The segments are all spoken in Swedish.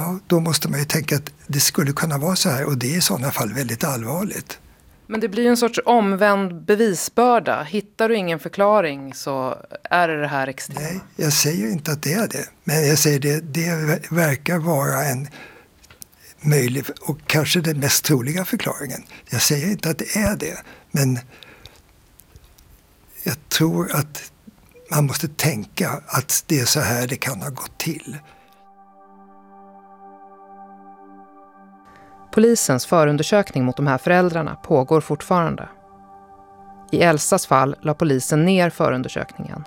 Ja, då måste man ju tänka att det skulle kunna vara så här, och det är i sådana fall väldigt allvarligt. Men det blir en sorts omvänd bevisbörda. Hittar du ingen förklaring så är det här extremt. Nej, jag säger inte att det är det. Men jag säger det verkar vara en möjlig och kanske den mest troliga förklaringen. Jag säger inte att det är det. Men jag tror att man måste tänka att det är så här det kan ha gått till. Polisens förundersökning mot de här föräldrarna pågår fortfarande. I Elsas fall la polisen ner förundersökningen.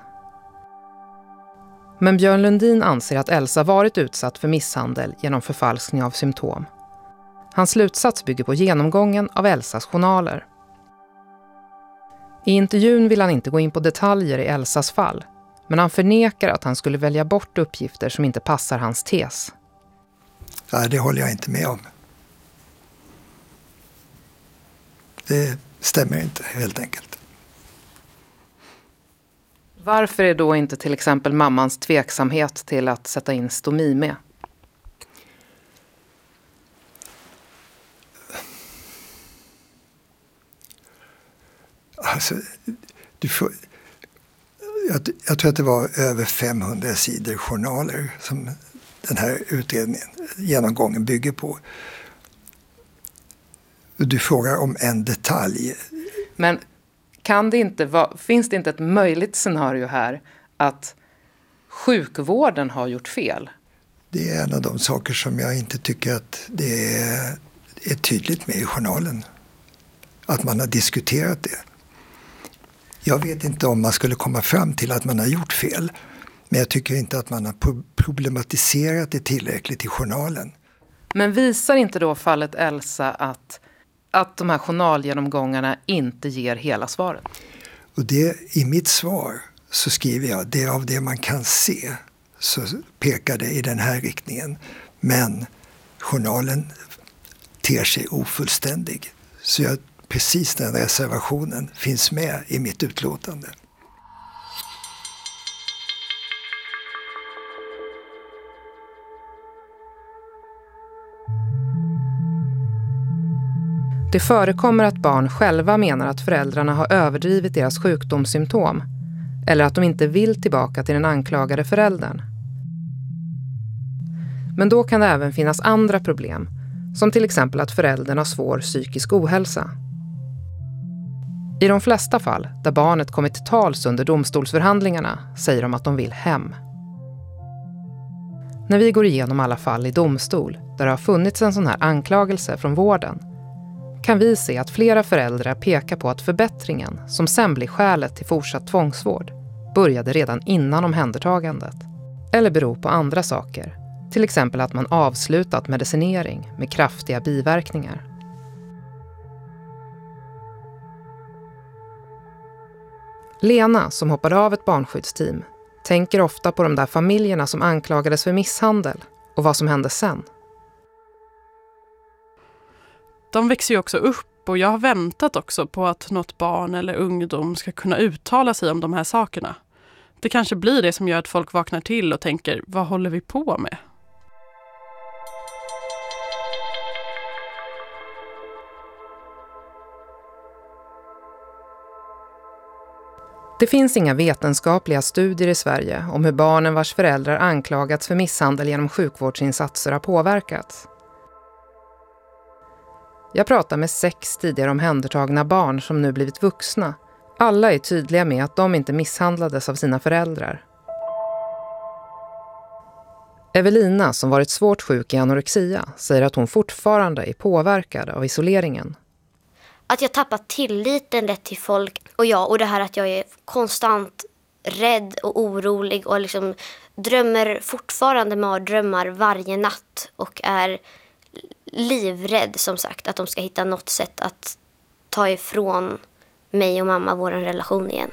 Men Björn Lundin anser att Elsa varit utsatt för misshandel genom förfalskning av symptom. Hans slutsats bygger på genomgången av Elsas journaler. I intervjun vill han inte gå in på detaljer i Elsas fall, men han förnekar att han skulle välja bort uppgifter som inte passar hans tes. Nej, det håller jag inte med om. Det stämmer inte, helt enkelt. Varför är då inte till exempel mammans tveksamhet till att sätta in stomi med? Alltså, jag tror att det var över 500 sidor journaler som den här utredningen, genomgången bygger på. Du frågar om en detalj. Men finns det inte ett möjligt scenario här att sjukvården har gjort fel? Det är en av de saker som jag inte tycker att det är tydligt med i journalen. Att man har diskuterat det. Jag vet inte om man skulle komma fram till att man har gjort fel. Men jag tycker inte att man har problematiserat det tillräckligt i journalen. Men visar inte då fallet Elsa att de här journalgenomgångarna inte ger hela svaret? Och i mitt svar så skriver jag det av det man kan se så pekar det i den här riktningen. Men journalen ter sig ofullständig. Så precis den reservationen finns med i mitt utlåtande. Det förekommer att barn själva menar att föräldrarna har överdrivit deras sjukdomssymptom eller att de inte vill tillbaka till den anklagade föräldern. Men då kan det även finnas andra problem, som till exempel att föräldern har svår psykisk ohälsa. I de flesta fall där barnet kommit till tals under domstolsförhandlingarna säger de att de vill hem. När vi går igenom alla fall i domstol där det har funnits en sån här anklagelse från vården kan vi se att flera föräldrar pekar på att förbättringen, som sen blir skälet till fortsatt tvångsvård, började redan innan omhändertagandet. Eller beror på andra saker, till exempel att man avslutat medicinering med kraftiga biverkningar. Lena, som hoppade av ett barnskyddsteam, tänker ofta på de där familjerna som anklagades för misshandel och vad som hände sen. De växer ju också upp och jag har väntat också på att något barn eller ungdom ska kunna uttala sig om de här sakerna. Det kanske blir det som gör att folk vaknar till och tänker, vad håller vi på med? Det finns inga vetenskapliga studier i Sverige om hur barnen vars föräldrar anklagats för misshandel genom sjukvårdsinsatser har påverkats. Jag pratar med 6 tidigare omhändertagna barn som nu blivit vuxna. Alla är tydliga med att de inte misshandlades av sina föräldrar. Evelina, som varit svårt sjuk i anorexia, säger att hon fortfarande är påverkad av isoleringen. Att jag tappat tilliten lätt till folk och det här att jag är konstant rädd och orolig och liksom drömmer fortfarande mardrömmar varje natt och är livrädd, som sagt, att de ska hitta något sätt att ta ifrån mig och mamma vår relation igen.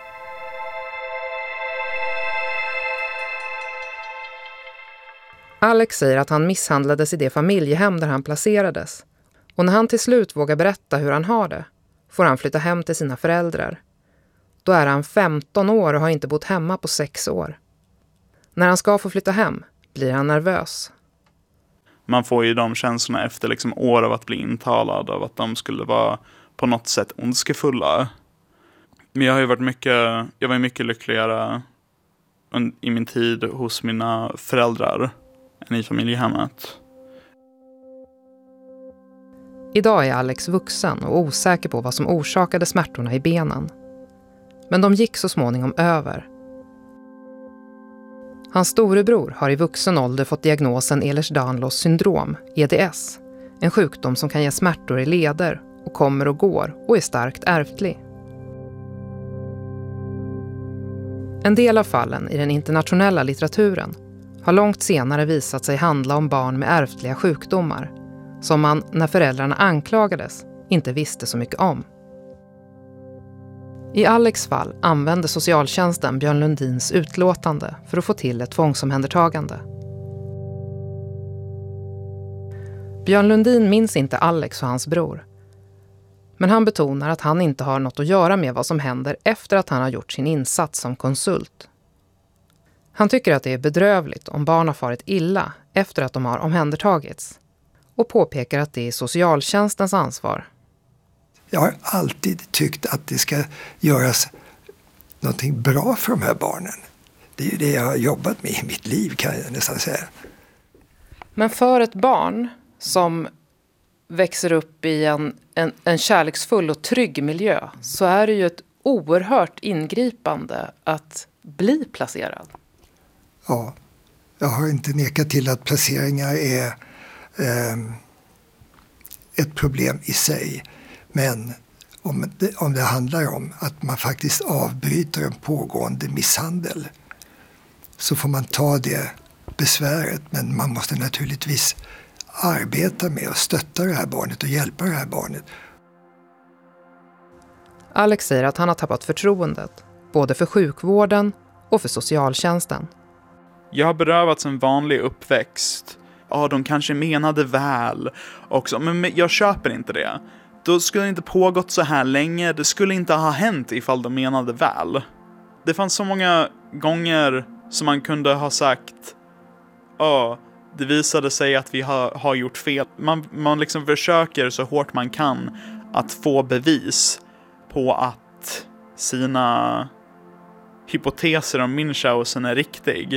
Alex säger att han misshandlades i det familjehem där han placerades. Och när han till slut vågar berätta hur han har det får han flytta hem till sina föräldrar. Då är han 15 år och har inte bott hemma på 6 år. När han ska få flytta hem blir han nervös. Man får ju de känslorna efter liksom år av att bli intalad av att de skulle vara på något sätt ondskefulla. Men jag var mycket lyckligare i min tid hos mina föräldrar än i familjehemmet. Idag är Alex vuxen och osäker på vad som orsakade smärtorna i benen. Men de gick så småningom över. Hans storebror har i vuxen ålder fått diagnosen Ehlers-Danlos syndrom, EDS. En sjukdom som kan ge smärtor i leder och kommer och går och är starkt ärftlig. En del av fallen i den internationella litteraturen har långt senare visat sig handla om barn med ärftliga sjukdomar som man, när föräldrarna anklagades, inte visste så mycket om. I Alex fall använde socialtjänsten Björn Lundins utlåtande för att få till ett tvångsomhändertagande. Björn Lundin minns inte Alex och hans bror. Men han betonar att han inte har något att göra med vad som händer efter att han har gjort sin insats som konsult. Han tycker att det är bedrövligt om barn har farit illa efter att de har omhändertagits och påpekar att det är socialtjänstens ansvar. Jag har alltid tyckt att det ska göras någonting bra för de här barnen. Det är ju det jag har jobbat med i mitt liv, kan jag nästan säga. Men för ett barn som växer upp i en kärleksfull och trygg miljö så är det ju ett oerhört ingripande att bli placerad. Ja, jag har inte nekat till att placeringar är ett problem i sig. Men om det handlar om att man faktiskt avbryter en pågående misshandel så får man ta det besväret. Men man måste naturligtvis arbeta med att stötta det här barnet och hjälpa det här barnet. Alex säger att han har tappat förtroendet, både för sjukvården och för socialtjänsten. Jag har berövats en vanlig uppväxt. Ja, de kanske menade väl också, men jag köper inte det. Då skulle det inte pågått så här länge. Det skulle inte ha hänt ifall de menade väl. Det fanns så många gånger som man kunde ha sagt det visade sig att vi har gjort fel. Man liksom försöker så hårt man kan att få bevis på att sina hypoteser om Münchhausen är riktig.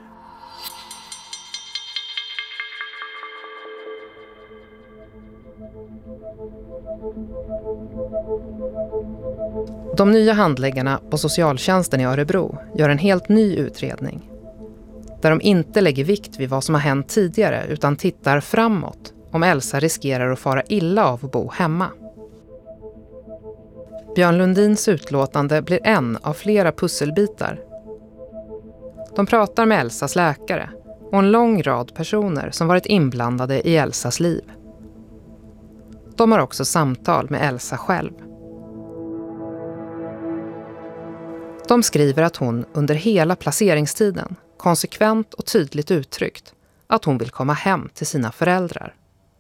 De nya handläggarna på socialtjänsten i Örebro gör en helt ny utredning. Där de inte lägger vikt vid vad som har hänt tidigare utan tittar framåt om Elsa riskerar att fara illa av att bo hemma. Björn Lundins utlåtande blir en av flera pusselbitar. De pratar med Elsas läkare och en lång rad personer som varit inblandade i Elsas liv. De har också samtal med Elsa själv. De skriver att hon under hela placeringstiden konsekvent och tydligt uttryckt att hon vill komma hem till sina föräldrar.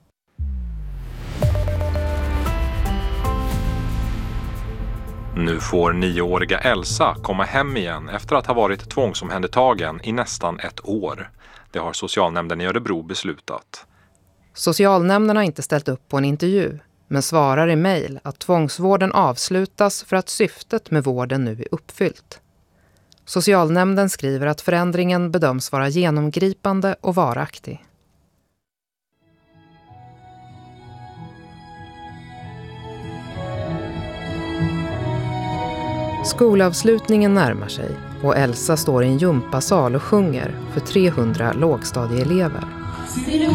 Nu får 9-åriga Elsa komma hem igen efter att ha varit tvångsomhändertagen i nästan ett år. Det har socialnämnden i Örebro beslutat. Socialnämnden har inte ställt upp på en intervju, men svarar i mejl att tvångsvården avslutas för att syftet med vården nu är uppfyllt. Socialnämnden skriver att förändringen bedöms vara genomgripande och varaktig. Skolavslutningen närmar sig och Elsa står i en gympasal och sjunger för 300 lågstadieelever.